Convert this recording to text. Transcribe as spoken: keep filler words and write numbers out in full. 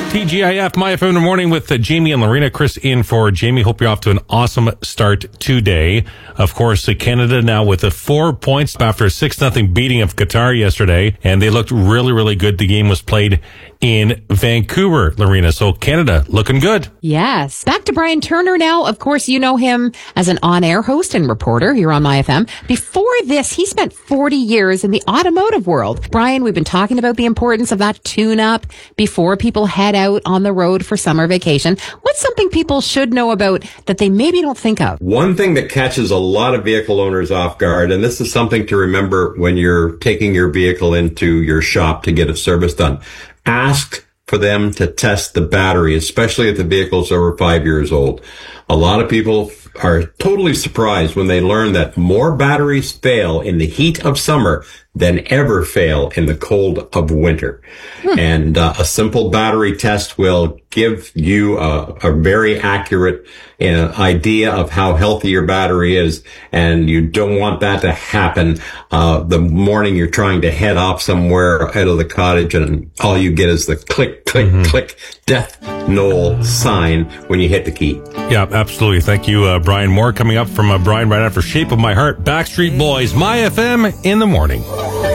T G I F, My F M in the morning with uh, Jamie and Lorena. Chris in for Jamie. Hope you're off to an awesome start today. Of course, uh, Canada now with a four points after a six nothing beating of Qatar yesterday. And they looked really, really good. The game was played in Vancouver, Lorena. So Canada looking good. Yes. Back to Brian Turner now. Of course, you know him as an on-air host and reporter here on My F M. Before this, he spent forty years in the automotive world. Brian, we've been talking about the importance of that tune-up before people head out on the road for summer vacation. What's something people should know about that they maybe don't think of? One thing that catches a lot of vehicle owners off guard, and this is something to remember when you're taking your vehicle into your shop to get a service done. Ask for them to test the battery, especially if the vehicle's over five years old. A lot of people are totally surprised when they learn that more batteries fail in the heat of summer than ever fail in the cold of winter. Hmm. And uh, a simple battery test will give you a, a very accurate uh, idea of how healthy your battery is. And you don't want that to happen uh, the morning you're trying to head off somewhere out of the cottage and all you get is the click, click, mm-hmm. click, death knell sign when you hit the key. Yeah, absolutely. Thank you, uh, Brian. More coming up from uh, Brian right after Shape of My Heart, Backstreet Boys, My F M in the morning.